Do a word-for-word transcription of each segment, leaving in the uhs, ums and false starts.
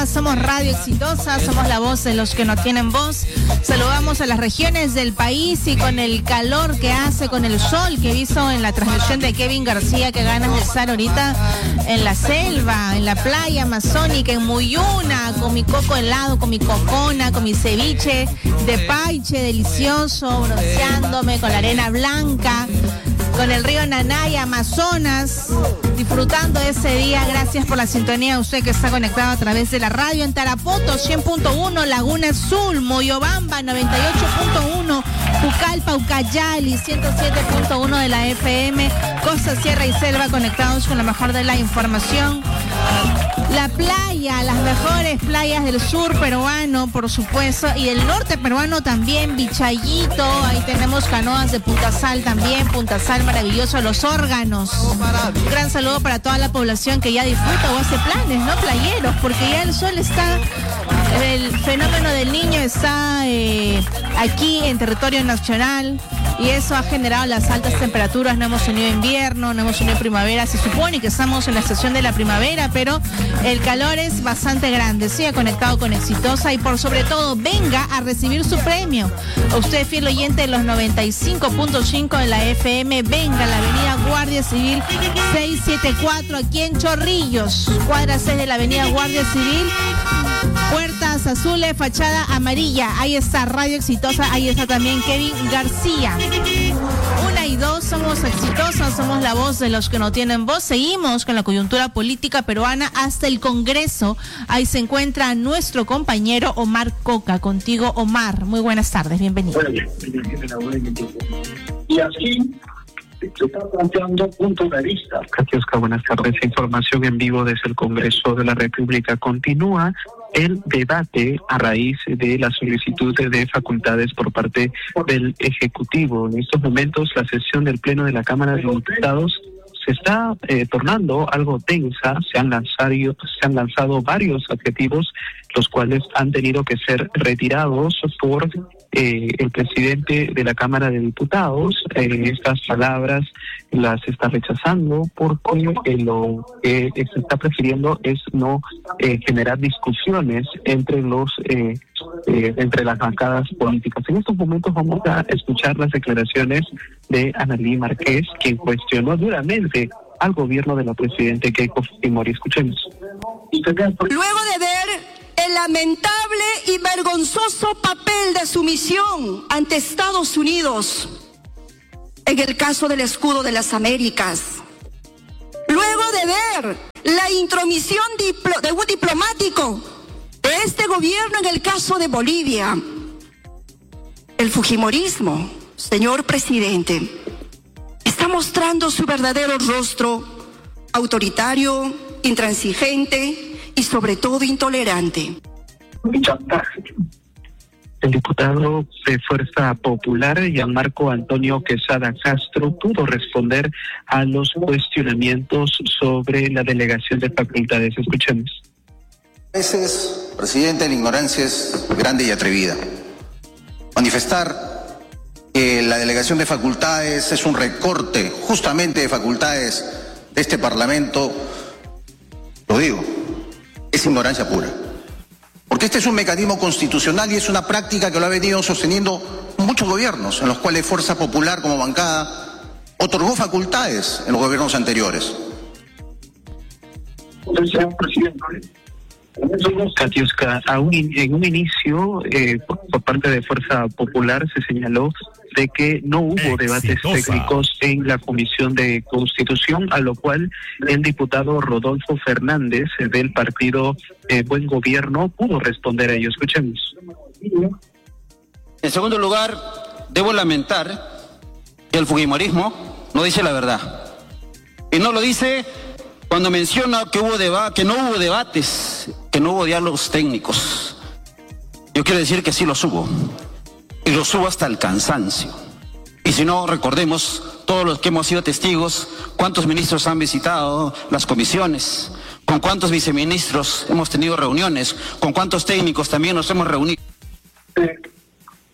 Continúa, somos Radio Exitosa, somos la voz de los que no tienen voz. Saludamos a las regiones del país y con el calor que hace, con el sol que hizo en la transmisión de Kevin García, que ganas de estar ahorita en la selva, en la playa amazónica, en Muyuna, con mi coco helado, con mi cocona, con mi ceviche de paiche delicioso, bronceándome con la arena blanca, con el río Nanay, Amazonas, disfrutando de ese día. Gracias por la sintonía, usted que está conectado a través de la radio en Tarapoto cien punto uno, Laguna Azul, Moyobamba noventa y ocho punto uno, Pucallpa, Ucayali ciento siete punto uno de la F M, Costa, Sierra y Selva, conectados con lo mejor de la información. La playa, las mejores playas del sur peruano, por supuesto, y del norte peruano también, Vichayito, ahí tenemos canoas de Punta Sal también, Punta Sal maravilloso, Los Órganos. Un gran saludo para toda la población que ya disfruta o hace planes, ¿no? Playeros, porque ya el sol está, el fenómeno del Niño está eh, aquí en territorio nacional y eso ha generado las altas temperaturas. No hemos tenido invierno, no hemos tenido primavera, se supone que estamos en la estación de la primavera, pero el calor es bastante grande. Siga conectado con Exitosa y por sobre todo venga a recibir su premio. A usted, fiel oyente de los noventa y cinco punto cinco de la F M, venga a la avenida Guardia Civil seiscientos setenta y cuatro aquí en Chorrillos, cuadra seis de la avenida Guardia Civil, puertas azules, fachada amarilla. Ahí está Radio Exitosa, ahí está también Kevin García. Una y dos, somos Exitosa, somos la voz de los que no tienen voz. Seguimos con la coyuntura política peruana hasta el Congreso. Ahí se encuentra nuestro compañero Omar Coca. Contigo, Omar. Muy buenas tardes, bienvenido. Y así se está planteando puntos de vista. Katiuska, buenas tardes. Información en vivo desde el Congreso de la República. Continúa el debate a raíz de la solicitud de facultades por parte del Ejecutivo. En estos momentos la sesión del Pleno de la Cámara de Diputados se está eh, tornando algo tensa. Se han lanzado, se han lanzado varios adjetivos, los cuales han tenido que ser retirados por eh, el presidente de la Cámara de Diputados. Eh, estas palabras las está rechazando porque eh, lo que se está prefiriendo es no eh, generar discusiones entre los eh, eh, entre las bancadas políticas. En estos momentos vamos a escuchar las declaraciones de Analí Márquez, quien cuestionó duramente al gobierno de la presidenta Keiko Fujimori. Escuchemos. Luego de ver el lamentable y vergonzoso papel de sumisión ante Estados Unidos en el caso del escudo de las Américas, luego de ver la intromisión diplo- de un diplomático de este gobierno en el caso de Bolivia, el fujimorismo, señor presidente, está mostrando su verdadero rostro, autoritario, intransigente y sobre todo intolerante. El diputado de Fuerza Popular, Gianmarco Antonio Quesada Castro, pudo responder a los cuestionamientos sobre la delegación de facultades. Escuchemos. A veces, presidente, la ignorancia es grande y atrevida. Manifestar que la delegación de facultades es un recorte justamente de facultades de este Parlamento, lo digo, es ignorancia pura. Porque este es un mecanismo constitucional y es una práctica que lo ha venido sosteniendo muchos gobiernos, en los cuales Fuerza Popular como bancada otorgó facultades en los gobiernos anteriores. Señor presidente, Katiuska, a un, en un inicio, eh, por, por parte de Fuerza Popular se señaló de que no hubo debates técnicos en la Comisión de Constitución, a lo cual el diputado Rodolfo Fernández eh, del partido eh, Buen Gobierno pudo responder a ello. Escuchemos. En segundo lugar, debo lamentar que el fujimorismo no dice la verdad. Y no lo dice cuando menciona que hubo deba- que no hubo debates, que no hubo diálogos técnicos. Yo quiero decir que sí los hubo. Y los hubo hasta el cansancio. Y si no, recordemos, todos los que hemos sido testigos, cuántos ministros han visitado las comisiones, con cuántos viceministros hemos tenido reuniones, con cuántos técnicos también nos hemos reunido.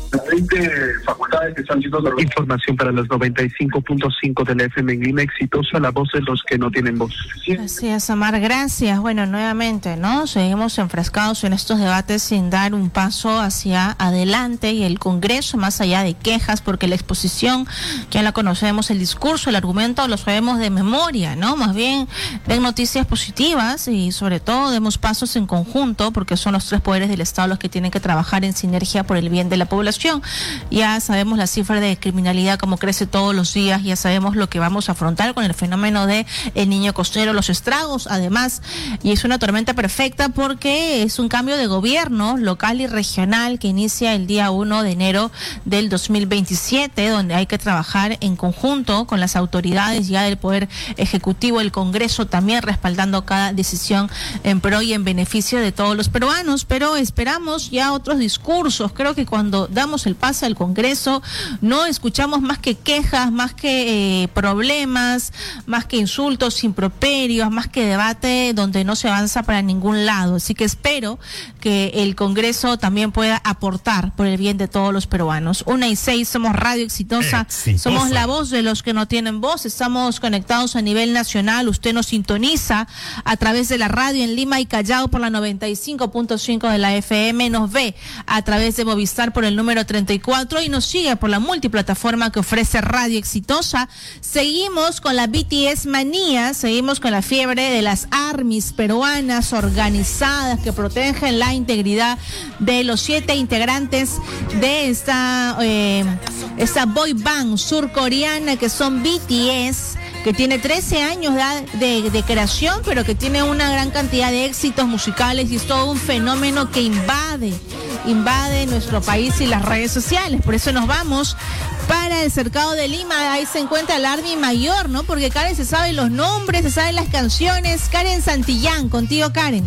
veinte facultades que están siendo... Información para los noventa y cinco punto cinco de la F M en Lima, exitosa, la voz de los que no tienen voz. Así es, Omar, gracias. Bueno, nuevamente, ¿no? Seguimos enfrascados en estos debates sin dar un paso hacia adelante, y el Congreso, más allá de quejas, porque la exposición ya la conocemos, el discurso, el argumento lo sabemos de memoria, ¿no? Más bien den noticias positivas y sobre todo demos pasos en conjunto, porque son los tres poderes del Estado los que tienen que trabajar en sinergia por el bien de la población. Ya sabemos la cifra de criminalidad como crece todos los días, ya sabemos lo que vamos a afrontar con el fenómeno de el niño costero, los estragos además, y es una tormenta perfecta porque es un cambio de gobierno local y regional que inicia el día uno de enero del dos mil veintisiete, donde hay que trabajar en conjunto con las autoridades ya del Poder Ejecutivo, el Congreso también respaldando cada decisión en pro y en beneficio de todos los peruanos, pero esperamos ya otros discursos. Creo que cuando damos el pase al Congreso no escuchamos más que quejas, más que eh, problemas, más que insultos, improperios, más que debate donde no se avanza para ningún lado. Así que espero que el Congreso también pueda aportar por el bien de todos los peruanos. Una y seis, somos Radio Exitosa, Exitosa. Somos la voz de los que no tienen voz. Estamos conectados a nivel nacional. Usted nos sintoniza a través de la radio en Lima y Callao por la noventa y cinco punto cinco de la F M. Nos ve a través de Movistar por el número treinta y cuatro y nos sigue por la multiplataforma que ofrece Radio Exitosa. Seguimos con la B T S manía, seguimos con la fiebre de las ARMYs peruanas organizadas que protegen la integridad de los siete integrantes de esta, eh, esta boy band surcoreana que son B T S, que tiene trece años de, de, de creación, pero que tiene una gran cantidad de éxitos musicales y es todo un fenómeno que invade, invade nuestro país y las redes sociales. Por eso nos vamos para el cercado de Lima. Ahí se encuentra el ARMY mayor, ¿no? Porque Karen se sabe los nombres, se saben las canciones. Karen Santillán, contigo, Karen.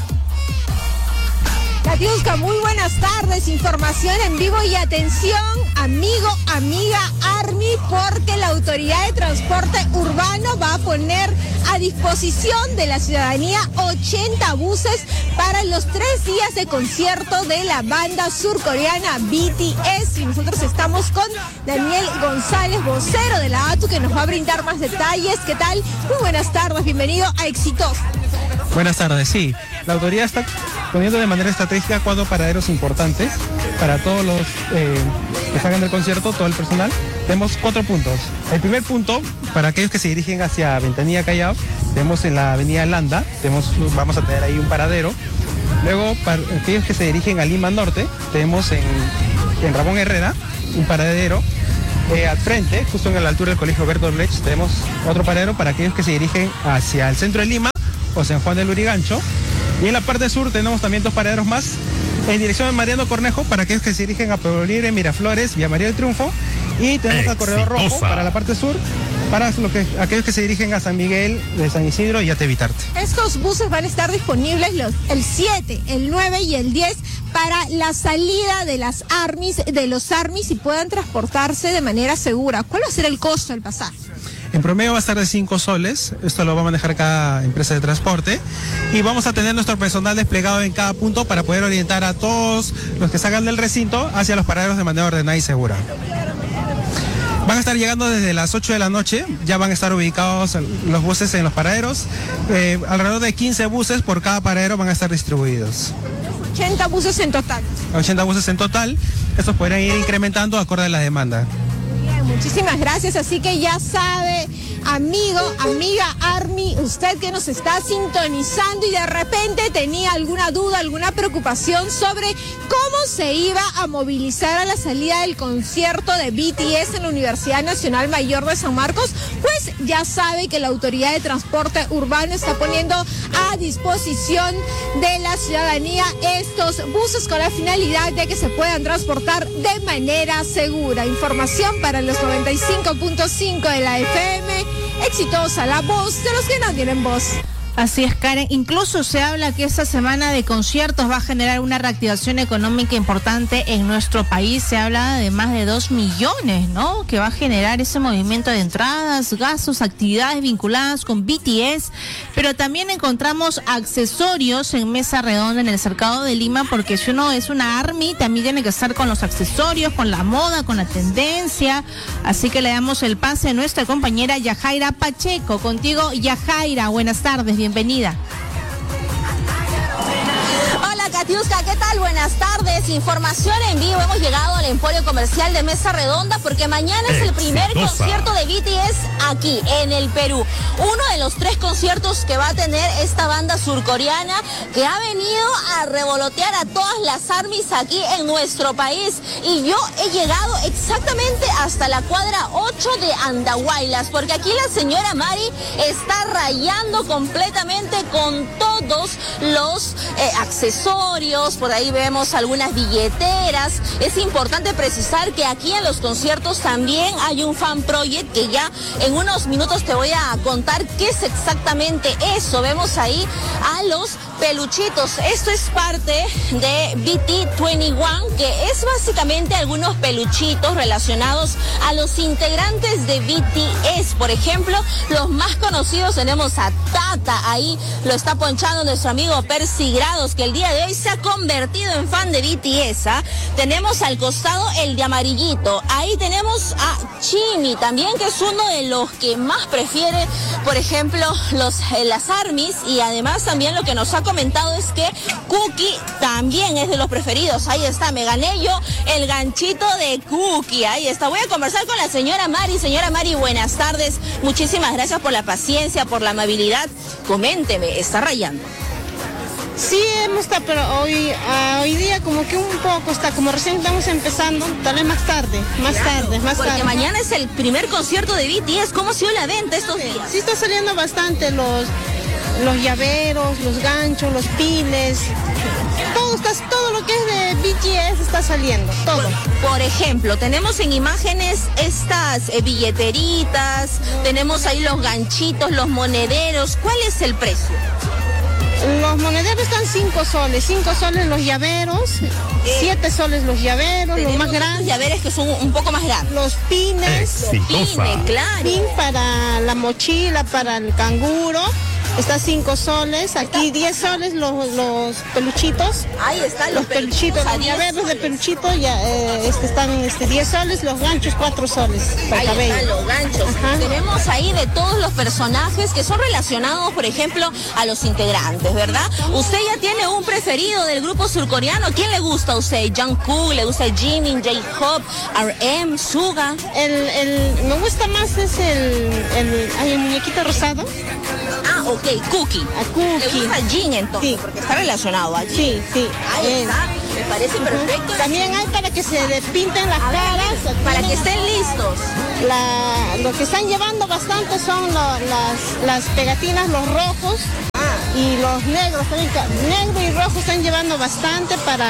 Katiuska, muy buenas tardes, información en vivo y atención, amigo, amiga ARMY, porque la Autoridad de Transporte Urbano va a poner a disposición de la ciudadanía ochenta buses para los tres días de concierto de la banda surcoreana B T S. Y nosotros estamos con Daniel González, vocero de la A T U, que nos va a brindar más detalles. ¿Qué tal? Muy buenas tardes, bienvenido a Exitosa. Buenas tardes, sí. La autoridad está poniendo de manera estratégica cuatro paraderos importantes para todos los eh, que salgan del concierto, todo el personal. Tenemos cuatro puntos. El primer punto, para aquellos que se dirigen hacia Ventanilla Callao, tenemos en la avenida Landa, tenemos, vamos a tener ahí un paradero. Luego, para aquellos que se dirigen a Lima Norte, tenemos en, en Ramón Herrera un paradero. Eh, al frente, justo en la altura del Colegio Bertolt Brecht, tenemos otro paradero para aquellos que se dirigen hacia el centro de Lima o San Juan del Lurigancho. Y en la parte sur tenemos también dos paraderos más en dirección de Mariano Cornejo para aquellos que se dirigen a Pueblo Libre, Miraflores, Vía María del Triunfo. Y tenemos al Corredor Rojo para la parte sur, para lo que, aquellos que se dirigen a San Miguel de San Isidro y a Tevitarte. Estos buses van a estar disponibles los, el siete, el nueve y el diez para la salida de las ARMYs, de los ARMYs y puedan transportarse de manera segura. ¿Cuál va a ser el costo del pasaje? En promedio va a estar de cinco soles, esto lo va a manejar cada empresa de transporte y vamos a tener nuestro personal desplegado en cada punto para poder orientar a todos los que salgan del recinto hacia los paraderos de manera ordenada y segura. Van a estar llegando desde las ocho de la noche, ya van a estar ubicados los buses en los paraderos, eh, alrededor de quince buses por cada paradero van a estar distribuidos. ochenta buses en total. ochenta buses en total, estos podrán ir incrementando acorde a la demanda. Muchísimas gracias, así que ya sabe, amigo, amiga ARMY, usted que nos está sintonizando y de repente tenía alguna duda, alguna preocupación sobre cómo se iba a movilizar a la salida del concierto de B T S en la Universidad Nacional Mayor de San Marcos, pues ya sabe que la Autoridad de Transporte Urbano está poniendo a disposición de la ciudadanía estos buses con la finalidad de que se puedan transportar de manera segura. Información para los noventa y cinco punto cinco de la F M, Exitosa, la voz de los que no tienen voz. Así es, Karen. Incluso se habla que esta semana de conciertos va a generar una reactivación económica importante en nuestro país. Se habla de más de dos millones, ¿no? Que va a generar ese movimiento de entradas, gastos, actividades vinculadas con B T S. Pero también encontramos accesorios en mesa redonda en el Cercado de Lima, porque si uno es una ARMY, también tiene que estar con los accesorios, con la moda, con la tendencia. Así que le damos el pase a nuestra compañera Yajaira Pacheco. Contigo, Yajaira, buenas tardes. Bienvenida. Hola Katiuska, ¿qué tal? Buenas tardes. Información en vivo. Hemos llegado al Emporio Comercial de Mesa Redonda porque mañana es el primer Exitosa. concierto de B T S aquí en el Perú. Uno de los tres conciertos que va a tener esta banda surcoreana que ha venido a revolotear a todas las ARMYs aquí en nuestro país. Y yo he llegado exactamente hasta la cuadra ocho de Andahuaylas porque aquí la señora Mari está rayando completamente con todos los eh, accesorios. Por ahí vemos algunas billeteras. Es importante precisar que aquí en los conciertos también hay un fan project que ya en unos minutos te voy a contar qué es exactamente eso. Vemos ahí a los peluchitos. Esto es parte de B T veintiuno, que es básicamente algunos peluchitos relacionados a los integrantes de B T S. Por ejemplo, los más conocidos tenemos a Tata, ahí lo está ponchando nuestro amigo Percy Grados, que el día de hoy se ha convertido en fan de B T S. ¿ah? Tenemos al costado el de amarillito. Ahí tenemos a Chimi, también, que es uno de los que más prefiere, por ejemplo, los, eh, las ARMYs. Y además también lo que nos ha comentado es que Cookie también es de los preferidos. Ahí está, me gané yo el ganchito de Cookie. Ahí está. Voy a conversar con la señora Mari. Señora Mari, buenas tardes. Muchísimas gracias por la paciencia, por la amabilidad. Coménteme, ¿está rayando? Sí, hemos estado, pero hoy, uh, hoy día como que un poco está, como recién estamos empezando, tal vez más tarde, más Claro, tarde, más porque tarde. mañana es el primer concierto de B T S. ¿Cómo ha sido la venta estos días? Sí está saliendo bastante los, los llaveros, los ganchos, los pines, todo, está, todo lo que es de B T S está saliendo, todo. Por ejemplo, tenemos en imágenes estas eh, billeteritas, tenemos ahí los ganchitos, los monederos. ¿Cuál es el precio? Los monederos están cinco soles, cinco soles los llaveros, siete soles los llaveros, los más grandes. Llaveros que son un poco más grandes. Los pines, Exitosa. Pines, claro. pin para la mochila, para el canguro. Está cinco soles, aquí diez soles los, los peluchitos. Ahí están Los peluchitos, a los diez llaveros de soles. peluchito ya eh, este, están este, diez soles, los ganchos cuatro soles para Ahí el cabello. están los ganchos. Ajá. Tenemos ahí de todos los personajes que son relacionados, por ejemplo, a los integrantes, ¿verdad? Usted ya tiene un preferido del grupo surcoreano. ¿Quién le gusta a usted? Jungkook, le gusta Jimin, J-Hope, R M, Suga. El, el, me gusta más es el, el, hay el muñequito rosado. Ah, ok, Cookie. A Cookie. Le gusta Jin entonces, Sí. porque está relacionado a Jin. Sí, sí. Ahí él. está, me parece perfecto. También hay para que se despinten las A ver, caras. para que Tienen- estén listos. La, lo que están llevando bastante son lo- las, las pegatinas, los rojos y los negros. También, que- negro y rojo están llevando bastante para,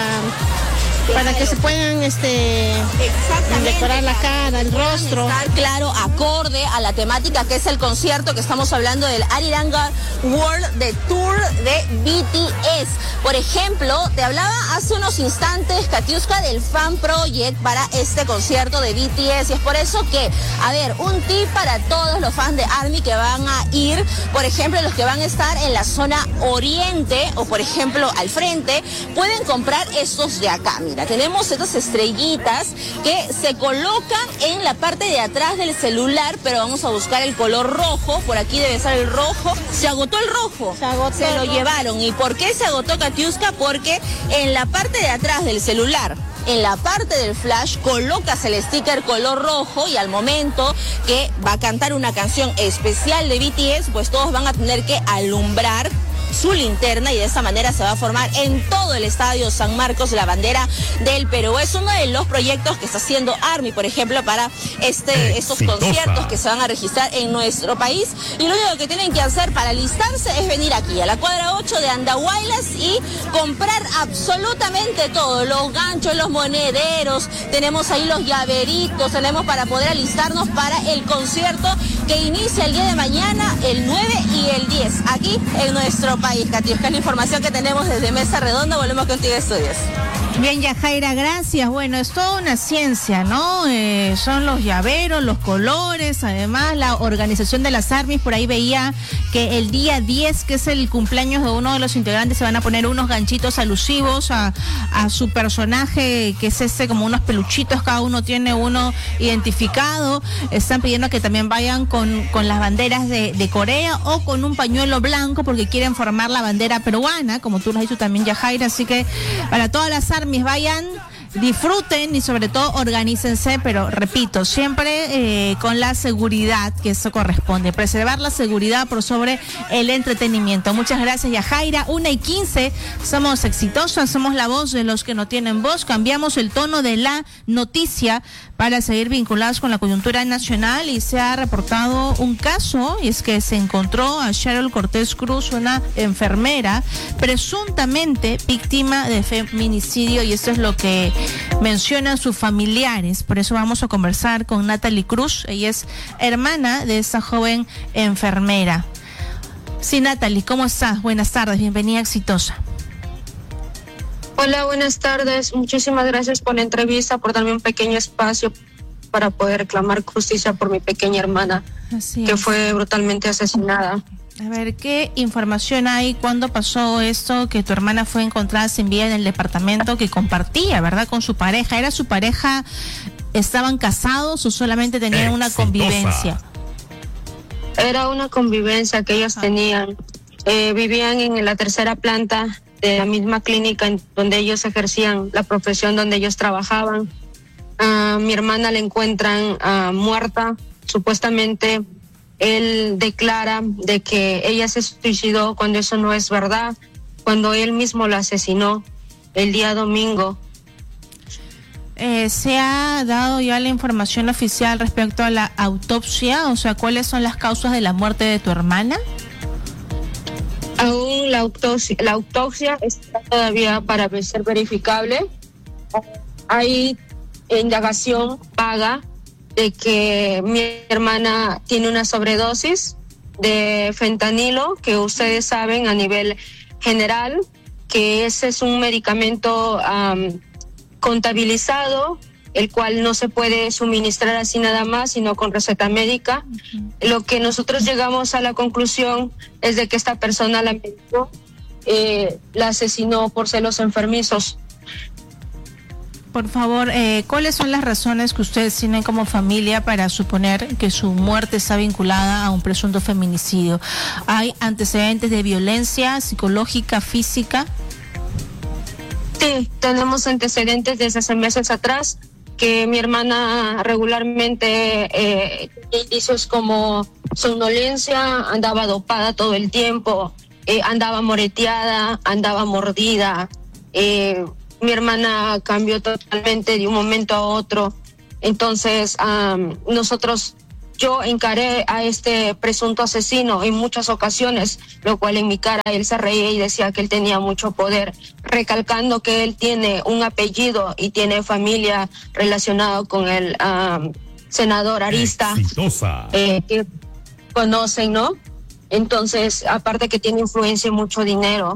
para que se puedan este, Exactamente. decorar la cara, el rostro. Estar claro, acorde a la temática que es el concierto que estamos hablando del Ariranga World de Tour de B T S. Por ejemplo, te hablaba hace unos instantes, Katiuska, del Fan Project para este concierto de B T S. Y es por eso que, a ver, un tip para todos los fans de ARMY que van a ir, por ejemplo, los que van a estar en la zona oriente o, por ejemplo, al frente, pueden comprar estos de acá. Mira, tenemos estas estrellitas que se colocan en la parte de atrás del celular, pero vamos a buscar el color rojo. Por aquí debe estar el rojo. Se agotó el rojo. Se agotó Se el lo rojo. llevaron. ¿Y por qué se agotó, Katiuska? Porque en la parte de atrás del celular, en la parte del flash, colocas el sticker color rojo y al momento que va a cantar una canción especial de B T S, pues todos van a tener que alumbrar su linterna y de esta manera se va a formar en todo el estadio San Marcos la bandera del Perú. Es uno de los proyectos que está haciendo ARMY, por ejemplo, para este, estos Exitosa. conciertos que se van a registrar en nuestro país. Y lo único que tienen que hacer para alistarse es venir aquí a la cuadra ocho de Andahuaylas y comprar absolutamente todo, los ganchos, los monederos, tenemos ahí los llaveritos, tenemos para poder alistarnos para el concierto que inicia el día de mañana, el nueve y el diez, aquí en nuestro país. Katy, esta es la información que tenemos desde Mesa Redonda. Volvemos contigo a estudios. Bien, Yajaira, gracias. Bueno, es toda una ciencia, ¿no? Eh, son los llaveros, los colores, además la organización de las ARMYs. Por ahí veía que el día diez, que es el cumpleaños de uno de los integrantes, se van a poner unos ganchitos alusivos a, a su personaje, que es ese, como unos peluchitos, cada uno tiene uno identificado. Están pidiendo que también vayan con, con las banderas de, de Corea o con un pañuelo blanco porque quieren formar la bandera peruana, como tú nos has dicho también, Yajaira. Así que para todas las ARMYs, vayan, disfruten y sobre todo organícense, pero repito, siempre eh, con la seguridad que eso corresponde, preservar la seguridad por sobre el entretenimiento. Muchas gracias, Yajaira. Una y quince, somos exitosas, somos la voz de los que no tienen voz. Cambiamos el tono de la noticia para seguir vinculados con la coyuntura nacional, y se ha reportado un caso, y es que se encontró a Cheryl Cortés Cruz, una enfermera presuntamente víctima de feminicidio, y esto es lo que mencionan sus familiares. Por eso vamos a conversar con Natalie Cruz. Ella es hermana de esa joven enfermera. Sí, Natalie, ¿cómo estás? Buenas tardes, bienvenida a Exitosa. Hola, buenas tardes. Muchísimas gracias por la entrevista, por darme un pequeño espacio para poder reclamar justicia por mi pequeña hermana, Así que es. fue brutalmente asesinada. A ver, ¿qué información hay? ¿Cuándo pasó esto? Que tu hermana fue encontrada sin vida en el departamento que compartía, ¿verdad? Con su pareja. ¿Era su pareja? ¿Estaban casados o solamente tenían Exitosa. una convivencia? Era una convivencia que ellos ah. tenían. Eh, vivían en la tercera planta de la misma clínica en donde ellos ejercían la profesión donde ellos trabajaban. Uh, mi hermana la encuentran uh, muerta. Supuestamente él declara de que ella se suicidó cuando eso no es verdad, cuando él mismo la asesinó el día domingo. Eh, ¿Se ha dado ya la información oficial respecto a la autopsia? O sea, ¿cuáles son las causas de la muerte de tu hermana? Aún la autopsia, la autopsia está todavía para ser verificable. Hay indagación vaga de que mi hermana tiene una sobredosis de fentanilo, que ustedes saben a nivel general que ese es un medicamento um, contabilizado, el cual no se puede suministrar así nada más, sino con receta médica. Uh-huh. Lo que nosotros llegamos a la conclusión es de que esta persona la medicó, eh, la asesinó por celos enfermizos. Por favor, eh, ¿cuáles son las razones que ustedes tienen como familia para suponer que su muerte está vinculada a un presunto feminicidio? ¿Hay antecedentes de violencia psicológica, física? Sí, tenemos antecedentes desde hace meses atrás, que mi hermana regularmente eh, indicios como somnolencia, andaba dopada todo el tiempo, eh, andaba moreteada, andaba mordida, eh, mi hermana cambió totalmente de un momento a otro. Entonces, um, nosotros, yo encaré a este presunto asesino en muchas ocasiones, lo cual en mi cara él se reía y decía que él tenía mucho poder, recalcando que él tiene un apellido y tiene familia relacionada con el um, senador Arista, eh, que conocen, ¿no? Entonces, aparte que tiene influencia y mucho dinero.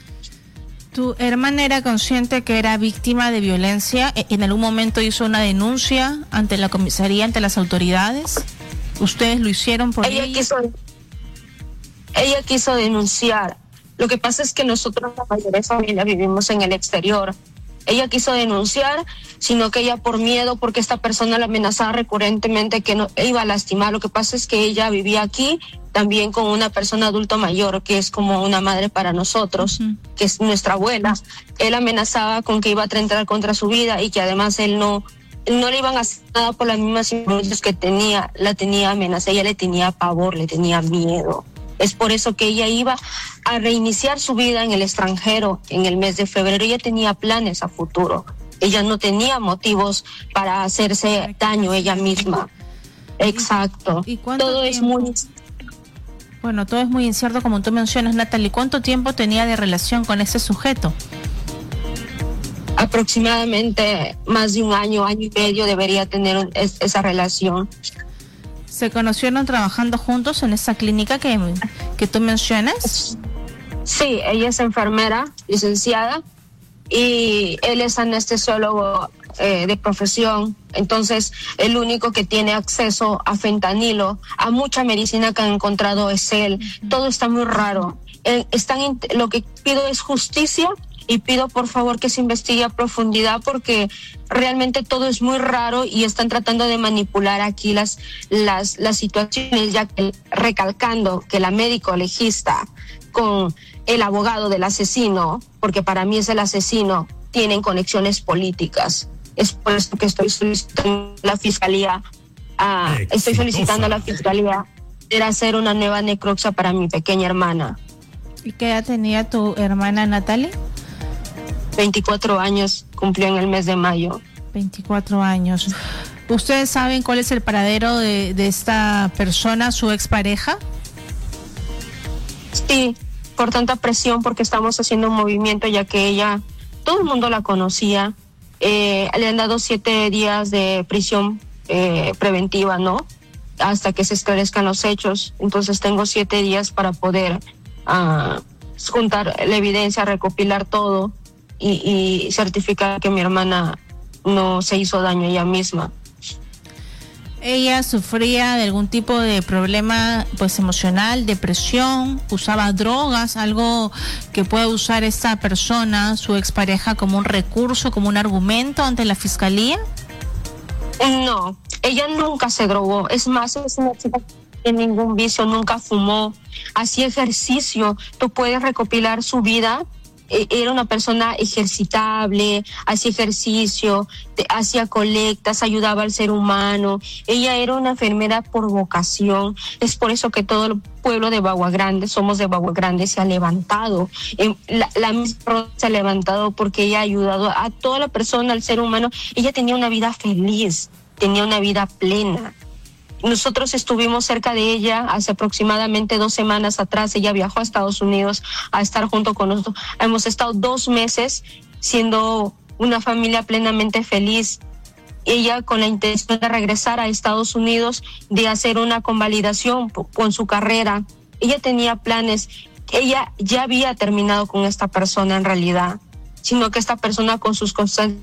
¿Tu hermana era consciente que era víctima de violencia? ¿En algún momento hizo una denuncia ante la comisaría, ante las autoridades? ¿Ustedes lo hicieron por ella? Ella quiso, ella quiso denunciar. Lo que pasa es que nosotros, la mayoría de familia, vivimos en el exterior. Ella quiso denunciar, sino que ella por miedo, porque esta persona la amenazaba recurrentemente que no iba a lastimar. Lo que pasa es que ella vivía aquí también con una persona adulto mayor, que es como una madre para nosotros, uh-huh. que es nuestra abuela. Él amenazaba con que iba a atentar contra su vida y que además él no, no le iban a hacer nada por las mismas influencias que tenía, la tenía amenazada. Ella le tenía pavor, le tenía miedo. Es por eso que ella iba a reiniciar su vida en el extranjero en el mes de febrero. Ella tenía planes a futuro. Ella no tenía motivos para hacerse daño ella misma. Exacto. ¿Y cuánto todo tiempo? es muy... Bueno, todo es muy incierto, como tú mencionas, Natalie. ¿Cuánto tiempo tenía de relación con ese sujeto? Aproximadamente más de un año, año y medio debería tener es, esa relación. ¿Se conocieron trabajando juntos en esa clínica que, que tú mencionas? Sí, ella es enfermera, licenciada, y él es anestesiólogo eh, de profesión. Entonces, el único que tiene acceso a fentanilo, a mucha medicina que han encontrado es él. Todo está muy raro. Eh, están, lo que pido es justicia y pido por favor que se investigue a profundidad, porque realmente todo es muy raro y están tratando de manipular aquí las, las, las situaciones, ya que recalcando que la médico legista con el abogado del asesino, porque para mí es el asesino, tienen conexiones políticas. Es por eso que estoy solicitando a la fiscalía, uh, estoy solicitando a la fiscalía de hacer una nueva necropsia para mi pequeña hermana. ¿Y qué edad tenía tu hermana Natalie? veinticuatro años, cumplió en el mes de mayo. veinticuatro años. ¿Ustedes saben cuál es el paradero de, de esta persona, su expareja? Sí, por tanta presión, porque estamos haciendo un movimiento, ya que ella, todo el mundo la conocía. Eh, le han dado siete días de prisión eh, preventiva, ¿no? Hasta que se esclarezcan los hechos. Entonces tengo siete días para poder uh, juntar la evidencia, recopilar todo y, y certificar que mi hermana no se hizo daño ella misma. ¿Ella sufría de algún tipo de problema pues emocional, depresión, usaba drogas, algo que pueda usar esta persona, su expareja, como un recurso, como un argumento ante la fiscalía? No, ella nunca se drogó. Es más, es una chica que no tiene ningún vicio, nunca fumó, hacía ejercicio. Tú puedes recopilar su vida. Era una persona ejercitable, hacía ejercicio, hacía colectas, ayudaba al ser humano. Ella era una enfermera por vocación. Es por eso que todo el pueblo de Bagua Grande, somos de Bagua Grande, se ha levantado. La, la misma se ha levantado porque ella ha ayudado a toda la persona, al ser humano. Ella tenía una vida feliz, tenía una vida plena. Nosotros estuvimos cerca de ella hace aproximadamente dos semanas atrás. Ella viajó a Estados Unidos a estar junto con nosotros. Hemos estado dos meses siendo una familia plenamente feliz. Ella con la intención de regresar a Estados Unidos, de hacer una convalidación con su carrera. Ella tenía planes. Ella ya había terminado con esta persona en realidad, sino que esta persona con sus constantes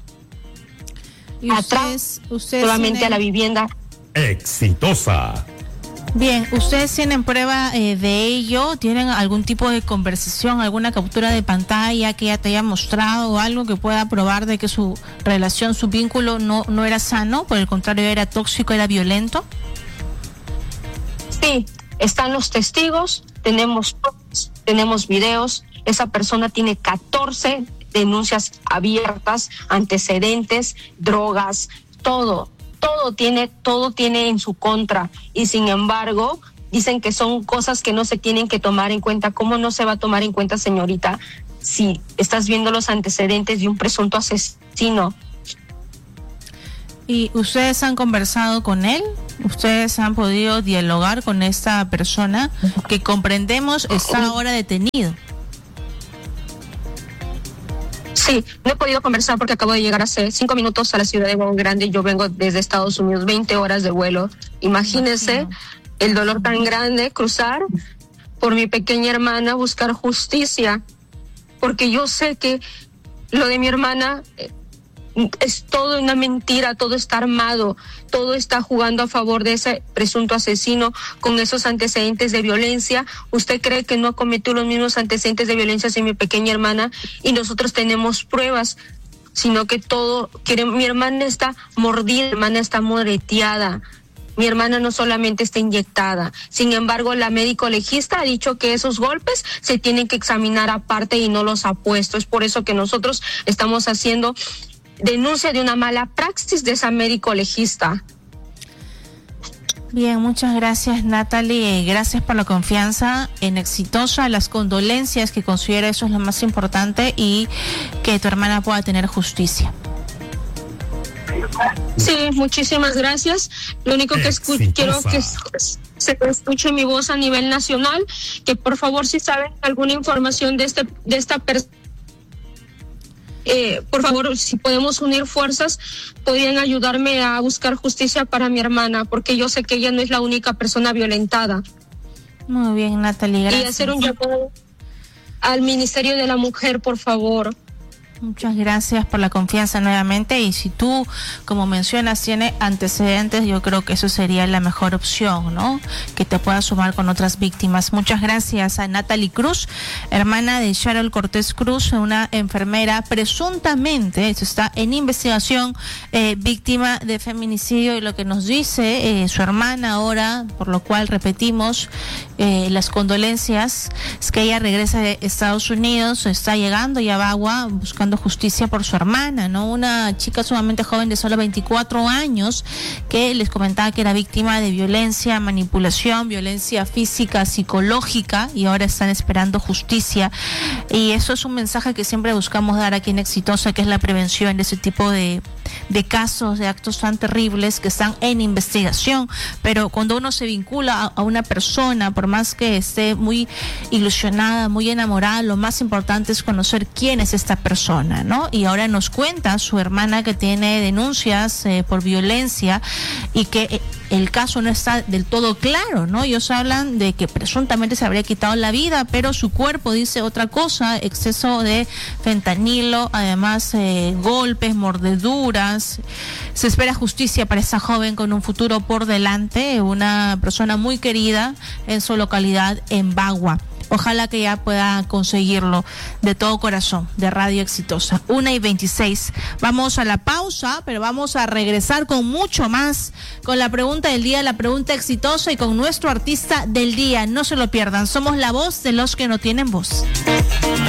atrás solamente tienen... a la vivienda. Exitosa. Bien, ¿ustedes tienen prueba eh, de ello? ¿Tienen algún tipo de conversación, alguna captura de pantalla que ella te haya mostrado o algo que pueda probar de que su relación, su vínculo no, no era sano, por el contrario era tóxico, era violento? Sí, están los testigos, tenemos tenemos videos. Esa persona tiene catorce denuncias abiertas, antecedentes, drogas, todo. Todo tiene, todo tiene en su contra, y sin embargo dicen que son cosas que no se tienen que tomar en cuenta. ¿Cómo no se va a tomar en cuenta, señorita, si estás viendo los antecedentes de un presunto asesino? ¿Y ustedes han conversado con él? ¿Ustedes han podido dialogar con esta persona que comprendemos está ahora detenido? Sí, no he podido conversar porque acabo de llegar hace cinco minutos a la ciudad de Bagua Grande. Yo vengo desde Estados Unidos, veinte horas de vuelo. Imagínense el dolor tan grande, cruzar por mi pequeña hermana, buscar justicia, porque yo sé que lo de mi hermana es todo una mentira, todo está armado, todo está jugando a favor de ese presunto asesino con esos antecedentes de violencia. ¿Usted cree que no cometió los mismos antecedentes de violencia hacia mi pequeña hermana? Y nosotros tenemos pruebas, sino que todo, que mi hermana está mordida, mi hermana está moreteada. Mi hermana no solamente está inyectada. Sin embargo, la médico legista ha dicho que esos golpes se tienen que examinar aparte y no los ha puesto. Es por eso que nosotros estamos haciendo denuncia de una mala praxis de esa médico legista. Bien, muchas gracias, Natalie. Gracias por la confianza en Exitosa. Las condolencias, que considero eso es lo más importante, y que tu hermana pueda tener justicia. Sí, muchísimas gracias. Lo único que escu- quiero que se escuche mi voz a nivel nacional, que por favor, si saben alguna información de este de esta persona, eh, por favor, si podemos unir fuerzas, podrían ayudarme a buscar justicia para mi hermana, porque yo sé que ella no es la única persona violentada. Muy bien, Natalie, gracias. Y hacer un llamado al Ministerio de la Mujer, por favor. Muchas gracias por la confianza nuevamente, y si tú, como mencionas, tienes antecedentes, yo creo que eso sería la mejor opción, ¿no? Que te puedas sumar con otras víctimas. Muchas gracias a Natalie Cruz, hermana de Sharon Cortés Cruz, una enfermera presuntamente, esto está en investigación, eh, víctima de feminicidio, y lo que nos dice eh, su hermana ahora, por lo cual repetimos eh, las condolencias, es que ella regresa de Estados Unidos, está llegando ya a Bagua buscando justicia por su hermana, ¿no? Una chica sumamente joven de solo veinticuatro años que les comentaba que era víctima de violencia, manipulación, violencia física, psicológica, y ahora están esperando justicia. Y eso es un mensaje que siempre buscamos dar aquí en Exitosa, que es la prevención de ese tipo de, de casos, de actos tan terribles que están en investigación. Pero cuando uno se vincula a, a una persona, por más que esté muy ilusionada, muy enamorada, lo más importante es conocer quién es esta persona, ¿no? Y ahora nos cuenta su hermana que tiene denuncias eh, por violencia, y que eh, el caso no está del todo claro, ¿no? Ellos hablan de que presuntamente se habría quitado la vida, pero su cuerpo dice otra cosa: exceso de fentanilo, además eh, golpes, mordeduras. Se espera justicia para esa joven con un futuro por delante, una persona muy querida en su localidad en Bagua. Ojalá que ya pueda conseguirlo de todo corazón, de Radio Exitosa. Una y veintiséis. Vamos a la pausa, pero vamos a regresar con mucho más, con la pregunta del día, la pregunta exitosa, y con nuestro artista del día. No se lo pierdan. Somos la voz de los que no tienen voz.